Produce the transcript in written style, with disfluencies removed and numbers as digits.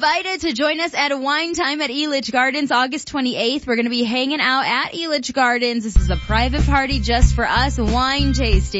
invited to join us at a wine time at Elitch Gardens August 28th. We're going to be hanging out at Elitch Gardens. This is a private party just for us, wine tasting.